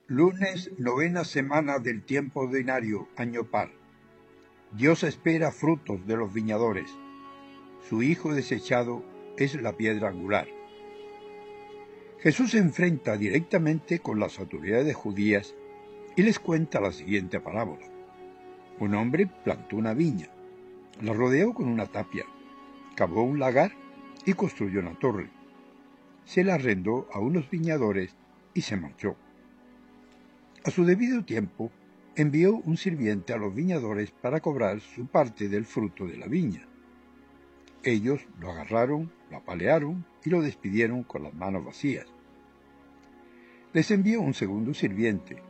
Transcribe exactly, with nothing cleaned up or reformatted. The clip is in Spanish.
Lunes, novena semana del tiempo ordinario, año par. Dios espera frutos de los viñadores. Su hijo desechado es la piedra angular. Jesús se enfrenta directamente con las autoridades judías y les cuenta la siguiente parábola. Un hombre plantó una viña, la rodeó con una tapia, cavó un lagar y construyó una torre. Se la arrendó a unos viñadores y se marchó. A su debido tiempo, envió un sirviente a los viñadores para cobrar su parte del fruto de la viña. Ellos lo agarraron, lo apalearon y lo despidieron con las manos vacías. Les envió un segundo sirviente,